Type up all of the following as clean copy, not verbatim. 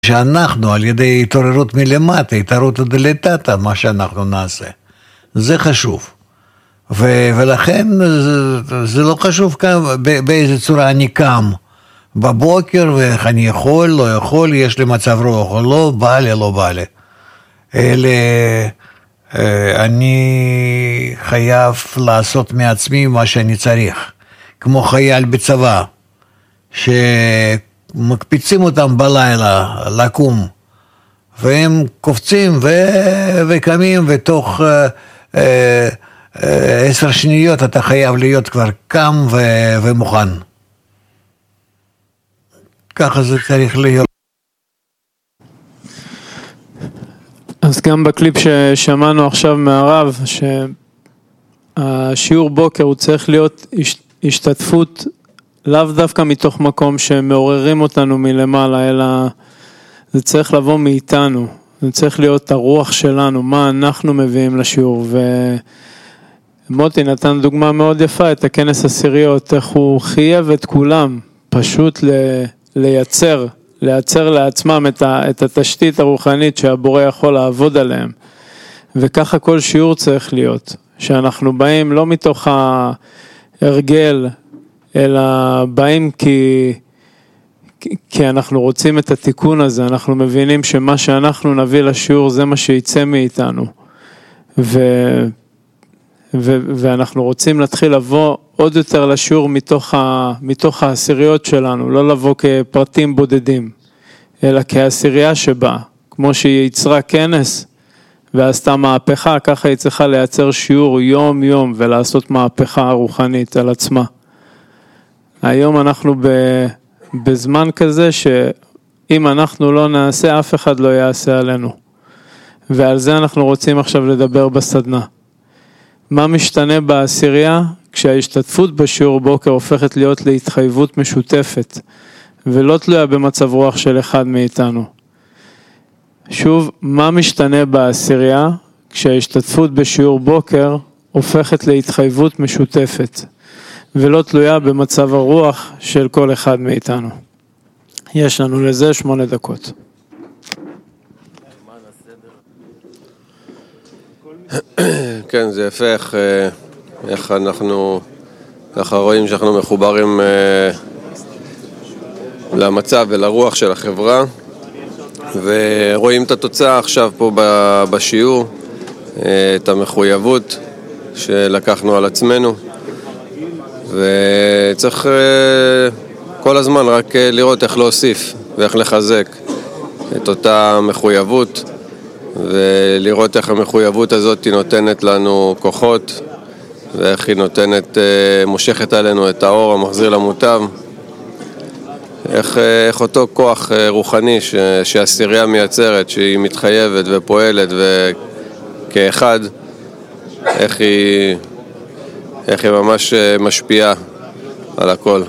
שאנחנו על ידי התעוררות מלמטה, התעוררות דלתתא, מה שאנחנו נעשה. זה חשוב. ולכן זה לא חשוב באיזה צורה אני קם בבוקר, ואיך אני יכול, לא יכול, יש לי מצב רוח או לא, בא לי, לא בא לי. אלא אני חייב לעשות מעצמי מה שאני צריך. כמו חייל בצבא, שמקפיצים אותם בלילה לקום, והם קופצים וקמים, ותוך 10 שניות אתה חייב להיות כבר קם ומוכן. ככה זה צריך להיות. אז גם בקליפ ששמענו עכשיו מהרב, שהשיעור בוקר הוא צריך להיות השתתפות לאו דווקא מתוך מקום שמעוררים אותנו מלמעלה, אלא זה צריך לבוא מאיתנו, זה צריך להיות הרוח שלנו, מה אנחנו מביאים לשיעור. ומוטי נתן דוגמה מאוד יפה, את הכנס עשיריות, איך הוא חייב את כולם, פשוט לייצר לעצמם את התשתית הרוחנית שהבורא יכול לעבוד עליהם. וככה כל שיעור צריך להיות, שאנחנו באים לא מתוך ההרגל, אלא באים כי אנחנו רוצים את התיקון הזה, אנחנו מבינים שמה שאנחנו נביא לשיעור זה מה שיצא מאיתנו. ואנחנו רוצים להתחיל לבוא עוד יותר לשיעור מתוך העשיריות שלנו, לא לבוא כפרטים בודדים, אלא כעשירייה שבה, כמו שהיא יצרה כנס ועשתה מהפכה, ככה היא צריכה לייצר שיעור יום יום ולעשות מהפכה רוחנית על עצמה. היום אנחנו בזמן כזה שאם אנחנו לא נעשה, אף אחד לא יעשה עלינו. ועל זה אנחנו רוצים עכשיו לדבר בסדנה. מה משתנה בעשירייה? כשההשתתפות בשיעור בוקר הופכת להיות להתחייבות משותפת, ולא תלויה במצב רוח של אחד מאיתנו. שוב, מה משתנה בעשירייה? כשההשתתפות בשיעור בוקר הופכת להתחייבות משותפת, ולא תלויה במצב הרוח של כל אחד מאיתנו. יש לנו לזה 8 דקות. כן, זה יפה איך אנחנו ככה רואים שאנחנו מחוברים למצב ולרוח של החברה, ורואים את התוצאה עכשיו פה בשיעור, את המחויבות שלקחנו על עצמנו, וצריך כל הזמן רק לראות איך להוסיף ואיך לחזק את אותה מחויבות, ולראות איך המחויבות הזאת נותנת לנו כוחות, ואיך היא מושכת עלינו את האור המחזיר למוטב, איך אותו כוח רוחני שהעשירייה מייצרת, שהיא מתחייבת ופועלת וכאחד, איך היא ממש משפיעה על הכל.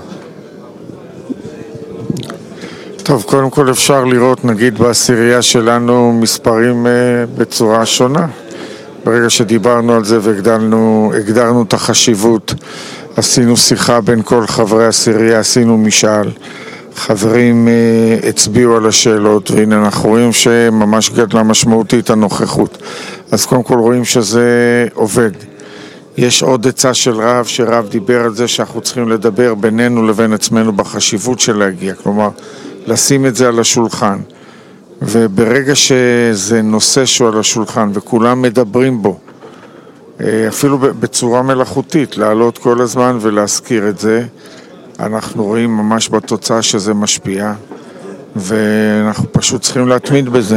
טוב, קודם כל אפשר לראות, נגיד בעשירייה שלנו, מספרים בצורה שונה. ברגע שדיברנו על זה והגדרנו את החשיבות, עשינו שיחה בין כל חברי העשירייה, עשינו משאל. חברים הצביעו על השאלות, והנה אנחנו רואים שממש גדלה משמעותית הנוכחות. אז קודם כל רואים שזה עובד. יש עוד עצה של רב, שרב דיבר על זה שאנחנו צריכים לדבר בינינו לבין עצמנו בחשיבות של להגיע, כלומר לשים את זה על השולחן. וברגע שזה נושא שהוא על השולחן וכולם מדברים בו, אפילו בצורה מלאכותית, לעלות כל הזמן ולהזכיר את זה, אנחנו רואים ממש בתוצאה שזה משפיע, ואנחנו פשוט צריכים להתמיד בזה.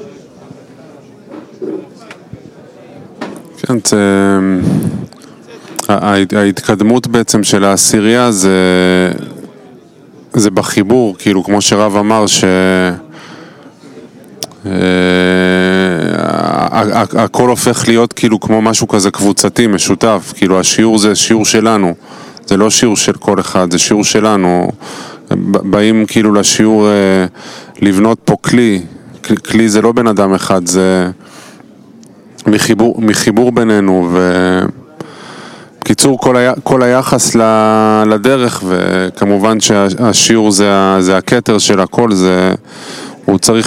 כן, ההתקדמות בעצם של העשירייה זה בחיבור, כאילו כמו שרב אמר הכל הופך להיות כאילו כמו משהו כזה קבוצתי, משותף, כאילו השיעור זה שיעור שלנו, זה לא שיעור של כל אחד, זה שיעור שלנו, באים כאילו לשיעור לבנות פה כלי זה לא בן אדם אחד, זה מחיבור בינינו, בקיצור כל היחס לדרך, וכמובן שהשיעור זה הכתר של הכל, הוא צריך